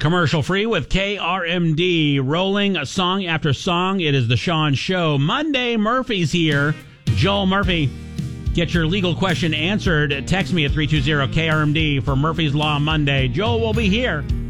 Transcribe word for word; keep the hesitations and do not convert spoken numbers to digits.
Commercial free with K R M D. Rolling a song after song. It is the Sean Show. Monday, Murphy's here. Joel Murphy. Get your legal question answered. Text me at three two zero K R M D for Murphy's Law Monday. Joel will be here.